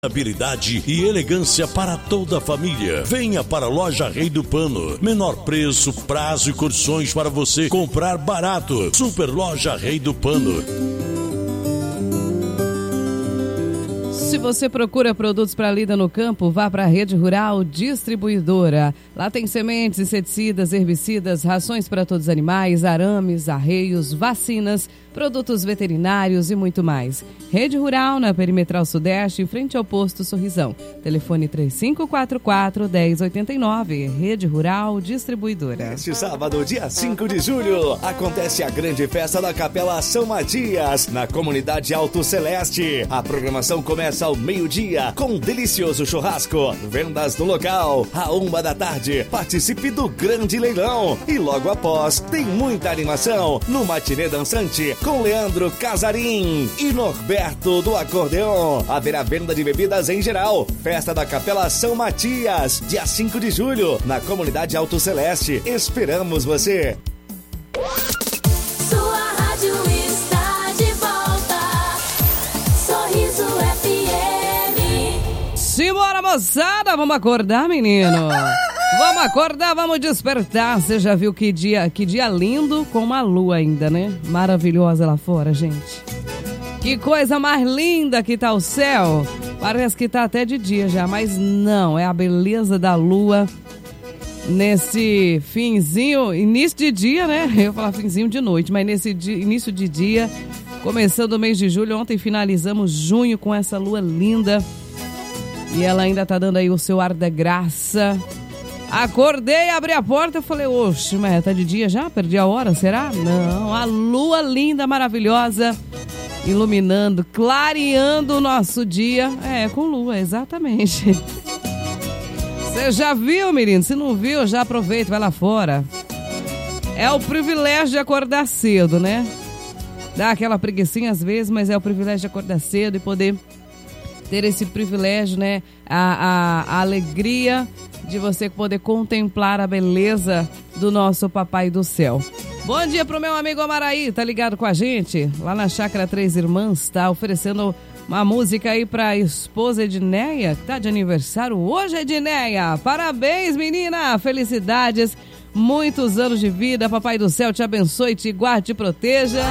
Habilidade e elegância para toda a família. Venha para a Loja Rei do Pano. Menor preço, prazo e condições para você comprar barato. Super Loja Rei do Pano. Se você procura produtos para lida no campo, vá para a Rede Rural Distribuidora. Lá tem sementes, inseticidas, herbicidas, rações para todos os animais, arames, arreios, vacinas, produtos veterinários e muito mais. Rede Rural na Perimetral Sudeste, em frente ao posto Sorrisão. Telefone 3544-1089. Rede Rural Distribuidora. Este sábado, dia 5 de julho, acontece a grande festa da Capela São Matias, na comunidade Alto Celeste. A programação começa ao meio-dia, com um delicioso churrasco. Vendas no local, à 1 da tarde. Participe do grande leilão. E logo após, tem muita animação no Matinê Dançante, com Leandro Casarim e Norberto do Acordeon. Haverá venda de bebidas em geral. Festa da Capela São Matias, dia 5 de julho, na comunidade Alto Celeste. Esperamos você! Sua rádio está de volta. Sorriso FM. Simbora, moçada! Vamos acordar, menino! Vamos acordar, vamos despertar. Você já viu que dia lindo com uma lua ainda, né? Maravilhosa lá fora, gente. Que coisa mais linda que tá o céu. Parece que tá até de dia já, mas não. É a beleza da lua nesse finzinho, início de dia, né? Eu ia falar finzinho de noite, mas nesse início de dia, começando o mês de julho. Ontem finalizamos junho com essa lua linda. E ela ainda tá dando aí o seu ar da graça. Acordei, abri a porta e falei, oxe, mas tá de dia já? Perdi a hora, será? Não, a lua linda, maravilhosa, iluminando, clareando o nosso dia. É, com lua, exatamente. Você já viu, menino? Se não viu, já aproveita, vai lá fora. É o privilégio de acordar cedo, né? Dá aquela preguicinha às vezes, mas é o privilégio de acordar cedo e poder ter esse privilégio, né? A alegria de você poder contemplar a beleza do nosso Papai do Céu. Bom dia pro meu amigo Amaraí, tá ligado com a gente? Lá na Chácara Três Irmãs, tá oferecendo uma música aí pra esposa Edneia, que tá de aniversário hoje, Edneia. Parabéns, menina, felicidades, muitos anos de vida, Papai do Céu te abençoe, te guarde, te proteja.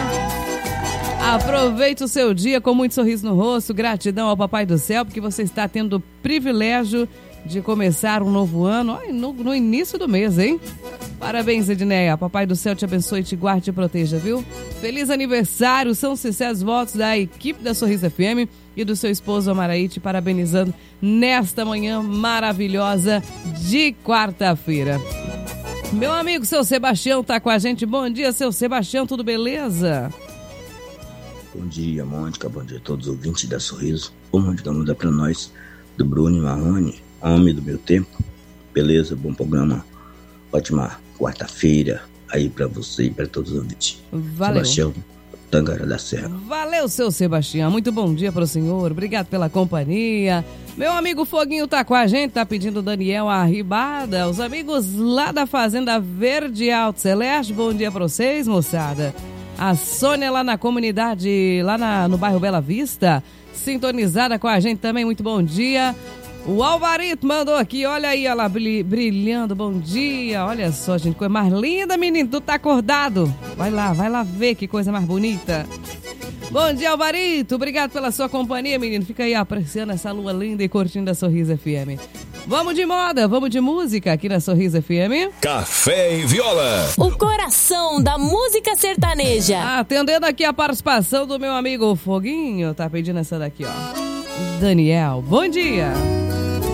Aproveite o seu dia com muito sorriso no rosto, gratidão ao Papai do Céu, porque você está tendo o privilégio de começar um novo ano no início do mês, hein? Parabéns, Edneia. Papai do Céu te abençoe, te guarde e te proteja, viu? Feliz aniversário, são sinceros votos da equipe da Sorriso FM e do seu esposo Amaraí, te parabenizando nesta manhã maravilhosa de quarta-feira. Meu amigo, seu Sebastião tá com a gente. Bom dia, seu Sebastião, tudo beleza? Bom dia, Mônica, bom dia a todos os ouvintes da Sorriso. O Mônica da Muda pra nós, do Bruno e Marrone, homem do meu tempo. Beleza, bom programa. Ótima quarta-feira aí pra você e pra todos os ouvintes. Valeu. Sebastião, Tangará da Serra. Valeu, seu Sebastião. Muito bom dia pro senhor. Obrigado pela companhia. Meu amigo Foguinho tá com a gente, tá pedindo Daniel Arribada. Os amigos lá da Fazenda Verde Alto Celeste. Bom dia pra vocês, moçada. A Sônia lá na comunidade, lá no bairro Bela Vista, sintonizada com a gente também, muito bom dia. O Alvarito mandou aqui, olha aí, olha lá, brilhando, bom dia. Olha só, gente, coisa mais linda, menino, tu tá acordado? Vai lá ver que coisa mais bonita. Bom dia, Alvarito, obrigado pela sua companhia, menino. Fica aí apreciando essa lua linda e curtindo a Sorriso FM. Vamos de moda, vamos de música aqui na Sorriso FM. Café e Viola. O coração da música sertaneja. Atendendo aqui a participação do meu amigo Foguinho, tá pedindo essa daqui, ó. Daniel, bom dia.